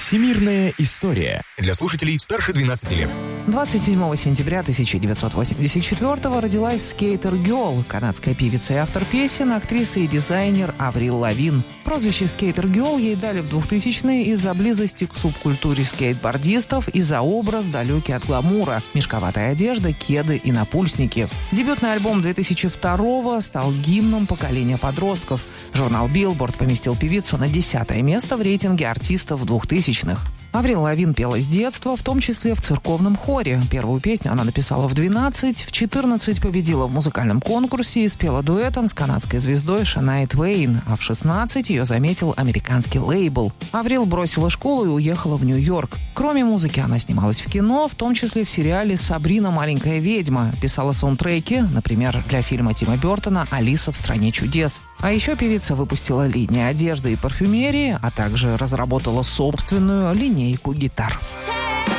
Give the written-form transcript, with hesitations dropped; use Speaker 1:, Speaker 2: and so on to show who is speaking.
Speaker 1: Всемирная история.
Speaker 2: Для слушателей старше 12 лет.
Speaker 3: 27 сентября 1984 родилась Skater Girl, канадская певица и автор песен, актриса и дизайнер Аврил Лавин. Прозвище Skater Girl ей дали в 2000-е из-за близости к субкультуре скейтбордистов и за образ, далекий от гламура, мешковатая одежда, кеды и напульсники. Дебютный альбом 2002 стал гимном поколения подростков. Журнал Billboard поместил певицу на 10-е место в рейтинге артистов 2000-х. Аврил Лавин пела с детства, в том числе в церковном хоре. Первую песню она написала в 12, в 14 победила в музыкальном конкурсе и спела дуэтом с канадской звездой Шания Твейн, а в 16 ее заметил американский лейбл. Аврил бросила школу и уехала в Нью-Йорк. Кроме музыки она снималась в кино, в том числе в сериале «Сабрина. Маленькая ведьма». Писала саундтреки, например, для фильма Тима Бертона «Алиса в стране чудес». А еще певица выпустила линию одежды и парфюмерии, а также разработала собственную линейку гитар.